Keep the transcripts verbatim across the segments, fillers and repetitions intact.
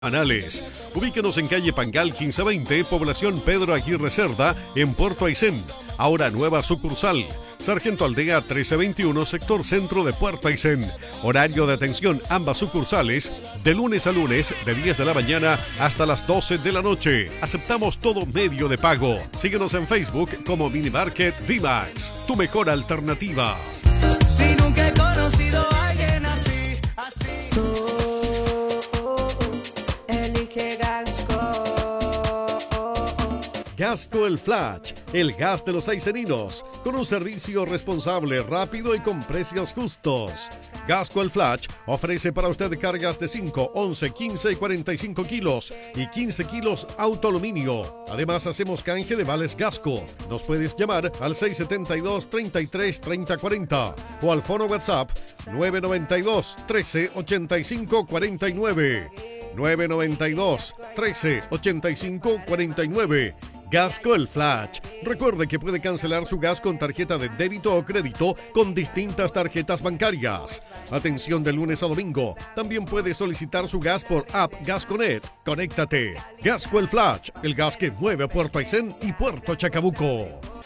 Anales. Ubíquenos en calle Pangal quince veinte, población Pedro Aguirre Cerda, en Puerto Aysén. Ahora nueva sucursal. Sargento Aldea trece veintiuno, sector centro de Puerto Aysén. Horario de atención ambas sucursales de lunes a lunes de diez de la mañana hasta las doce de la noche. Aceptamos todo medio de pago. Síguenos en Facebook como Minimarket V-Max, tu mejor alternativa. Si nunca he conocido a alguien así, así. Gasco El Flash, el gas de los ayseninos, con un servicio responsable, rápido y con precios justos. Gasco El Flash ofrece para usted cargas de cinco, once, quince y cuarenta y cinco kilos y quince kilos autoaluminio. Además hacemos canje de vales Gasco. Nos puedes llamar al seis siete dos, treinta y tres, treinta, cuarenta o al fono WhatsApp nueve nueve dos, trece, ochenta y cinco, cuarenta y nueve. nueve nueve dos, trece, ochenta y cinco, cuarenta y nueve. Gasco El Flash. Recuerde que puede cancelar su gas con tarjeta de débito o crédito con distintas tarjetas bancarias. Atención de lunes a domingo. También puede solicitar su gas por app Gasconet. Conéctate. Gasco El Flash, el gas que mueve a Puerto Aysén y Puerto Chacabuco.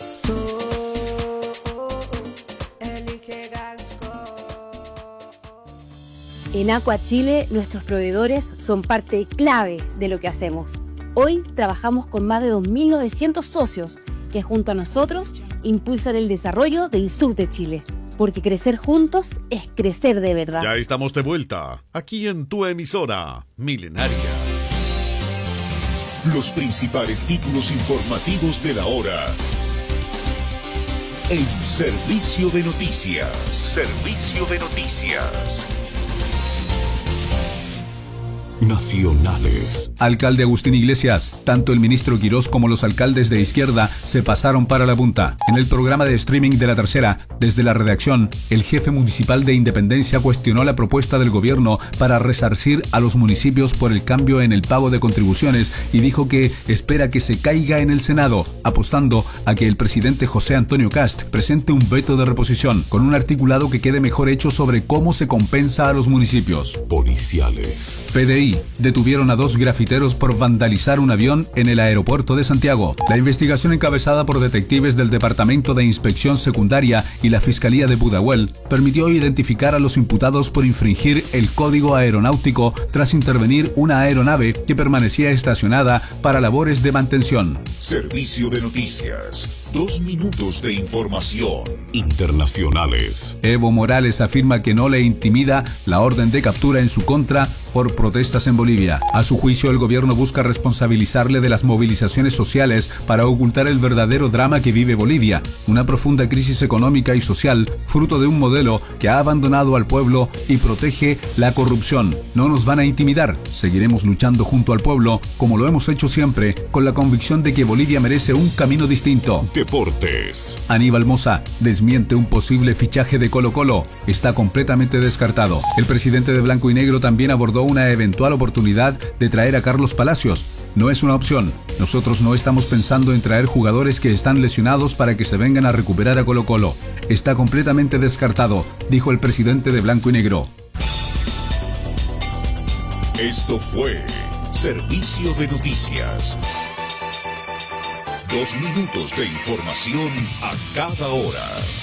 En Aqua Chile, nuestros proveedores son parte clave de lo que hacemos. Hoy trabajamos con más de dos mil novecientos socios que junto a nosotros impulsan el desarrollo del sur de Chile. Porque crecer juntos es crecer de verdad. Ya estamos de vuelta, aquí en tu emisora Milenaria. Los principales títulos informativos de la hora. En Servicio de Noticias. Servicio de Noticias. Nacionales. Alcalde Agustín Iglesias, tanto el ministro Quirós como los alcaldes de izquierda se pasaron para la punta. En el programa de streaming de La Tercera, desde la redacción, el jefe municipal de Independencia cuestionó la propuesta del gobierno para resarcir a los municipios por el cambio en el pago de contribuciones y dijo que espera que se caiga en el Senado, apostando a que el presidente José Antonio Kast presente un veto de reposición con un articulado que quede mejor hecho sobre cómo se compensa a los municipios. Policiales. P D I detuvieron a dos grafiteros por vandalizar un avión en el aeropuerto de Santiago. La investigación encabezada por detectives del Departamento de Inspección Secundaria y la Fiscalía de Pudahuel permitió identificar a los imputados por infringir el Código Aeronáutico tras intervenir una aeronave que permanecía estacionada para labores de mantención. Servicio de Noticias. Dos minutos de información. Internacionales. Evo Morales afirma que no le intimida la orden de captura en su contra por protestas en Bolivia. A su juicio, el gobierno busca responsabilizarle de las movilizaciones sociales para ocultar el verdadero drama que vive Bolivia, una profunda crisis económica y social, fruto de un modelo que ha abandonado al pueblo y protege la corrupción. No nos van a intimidar, seguiremos luchando junto al pueblo, como lo hemos hecho siempre, con la convicción de que Bolivia merece un camino distinto. Deportes. Aníbal Mosa desmiente un posible fichaje de Colo-Colo. Está completamente descartado. El presidente de Blanco y Negro también abordó una eventual oportunidad de traer a Carlos Palacios. No es una opción. Nosotros no estamos pensando en traer jugadores que están lesionados para que se vengan a recuperar a Colo-Colo. Está completamente descartado, dijo el presidente de Blanco y Negro. Esto fue Servicio de Noticias. Dos minutos de información a cada hora.